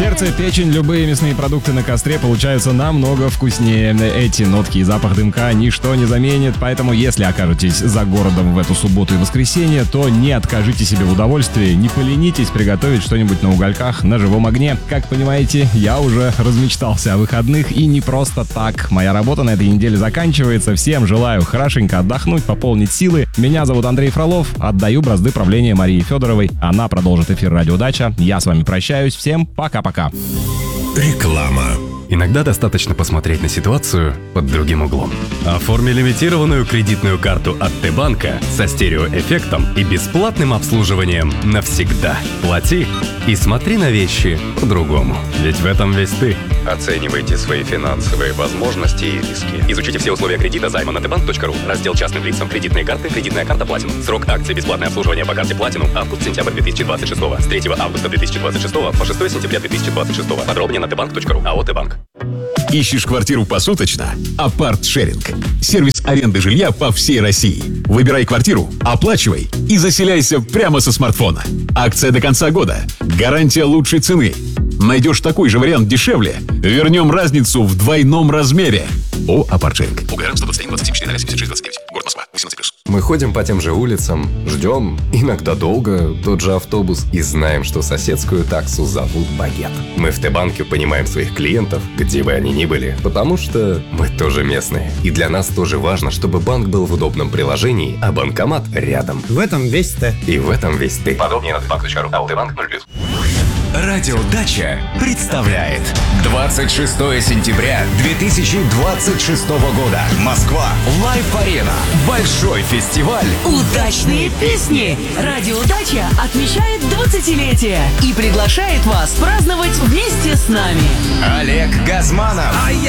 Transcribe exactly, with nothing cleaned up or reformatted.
Сердце, печень, любые мясные продукты на костре получаются намного вкуснее. Эти нотки и запах дымка ничто не заменит, поэтому если окажетесь за городом в эту субботу и воскресенье, то не откажите себе в удовольствии, не поленитесь приготовить что-нибудь на угольках на живом огне. Как понимаете, я уже размечтался о выходных, и не просто так. Моя работа на этой неделе заканчивается. Всем желаю хорошенько отдохнуть, пополнить силы. Меня зовут Андрей Фролов. Отдаю бразды правления Марии Федоровой. Она продолжит эфир «Радио Дача». Я с вами прощаюсь. Всем пока-пока. Реклама. Иногда достаточно посмотреть на ситуацию под другим углом. Оформи лимитированную кредитную карту от Т-банка со стереоэффектом и бесплатным обслуживанием навсегда. Плати и смотри на вещи по-другому. Ведь в этом весь ты. Оценивайте свои финансовые возможности и риски. Изучите все условия кредита займа на тэ банк точка ру. Раздел частным лицам, кредитные карты, кредитная карта Platinum. Срок акции бесплатное обслуживание по карте Platinum август-сентябрь две тысячи двадцать шестого. С третьего августа две тысячи двадцать шестого по шестое сентября две тысячи двадцать шестого. Подробнее на тэ банк точка ру. АО «Т-банк». Ищешь квартиру посуточно? Апарт-шеринг. Сервис аренды жилья по всей России. Выбирай квартиру, оплачивай и заселяйся прямо со смартфона. Акция до конца года. Гарантия лучшей цены. Найдешь такой же вариант дешевле? Вернем разницу в двойном размере. О, Апарт-шеринг. УГР сто двадцать один двадцать семь четыре шестьдесят шесть двадцать девять. Город Москва. восемнадцать плюс. Мы ходим по тем же улицам, ждем, иногда долго, тот же автобус, и знаем, что соседскую таксу зовут Багет. Мы в Т-банке понимаем своих клиентов, где бы они ни были, потому что мы тоже местные. И для нас тоже важно, чтобы банк был в удобном приложении, а банкомат рядом. В этом весь Т. И в этом весь ты. Подробнее на тэ банк точка ру. АО «Т-банк» ноль плюс. Радио Дача представляет двадцать шестое сентября две тысячи двадцать шестого года. Москва. Лайв-арена. Большой фестиваль. Удачные песни. Радио Дача отмечает двадцатилетие и приглашает вас праздновать вместе с нами. Олег Газманов. А я